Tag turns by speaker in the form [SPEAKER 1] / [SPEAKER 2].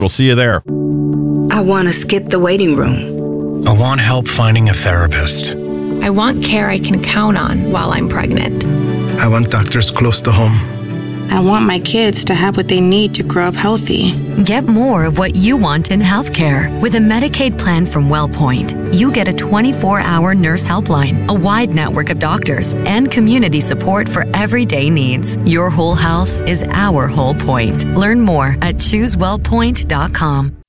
[SPEAKER 1] We'll see you there.
[SPEAKER 2] I want to skip the waiting room.
[SPEAKER 3] I want help finding a therapist.
[SPEAKER 4] I want care I can count on while I'm pregnant.
[SPEAKER 3] I want doctors close to home.
[SPEAKER 5] I want my kids to have what they need to grow up healthy.
[SPEAKER 6] Get more of what you want in healthcare. With a Medicaid plan from WellPoint, you get a 24-hour nurse helpline, a wide network of doctors, and community support for everyday needs. Your whole health is our whole point. Learn more at ChooseWellPoint.com.